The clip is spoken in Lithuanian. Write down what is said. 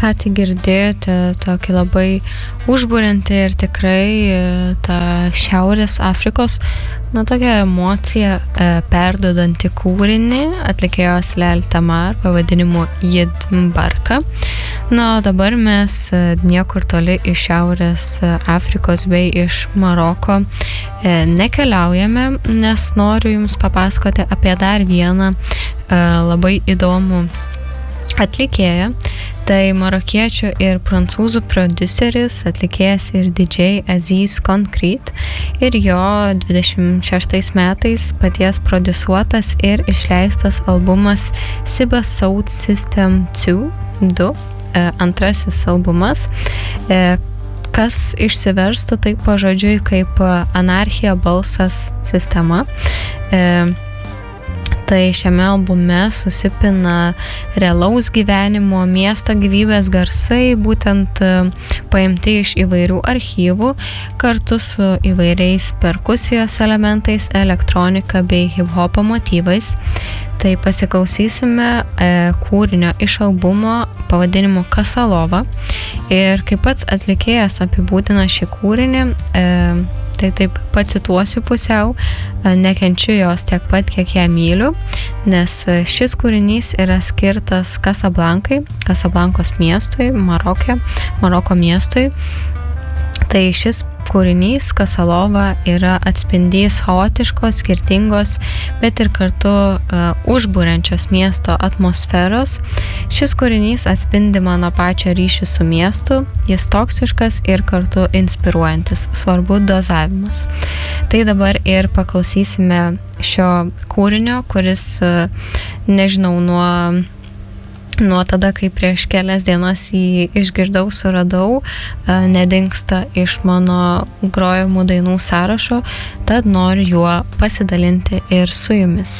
ką tik girdėjote tokį labai užburiantį ir tikrai tą Šiaurės Afrikos, tokią emociją perduodantį kūrinį atlikėjos Lel Tamar pavadinimu Yid Mbarka. O dabar mes niekur toli iš Šiaurės Afrikos bei iš Maroko nekeliaujame, nes noriu Jums papasakoti apie dar vieną labai įdomų atlikėją. Tai marokiečių ir prancūzų prodiuseris, atlikėjas ir DJ Aziz Concrete ir jo 26 metais paties prodiusuotas ir išleistas albumas Siba Sound System 2, antrasis albumas, kas išsiverstų taip pažodžiui kaip anarchija balsas sistema. Tai šiame albume susipina realaus gyvenimo, miesto gyvybės garsai, būtent paimti iš įvairių archyvų, kartu su įvairiais perkusijos elementais, elektronika bei hip-hopo motyvais. Tai pasiklausysime kūrinio iš albumo pavadinimu Kasalova. Ir kaip pats atlikėjas apibūdina šį kūrinį, tai taip pacituosiu pusiau, nekenčiu jos tiek pat, kiek ją myliu, nes šis kūrinys yra skirtas Kasablankos miestui, Maroko miestui. Tai šis kūrinys Kasalova yra atspindys chaotiškos, skirtingos, bet ir kartu užburiančios miesto atmosferos. Šis kūrinys atspindi mano pačią ryšį su miestu, jis toksiškas ir kartu inspiruojantis, svarbu dozavimas. Tai dabar ir paklausysime šio kūrinio, kuris, nežinau, nuo tada, kai prieš kelias dienas jį išgirdau, suradau, nedingsta iš mano grojamų dainų sąrašo, tad noriu juo pasidalinti ir su jumis.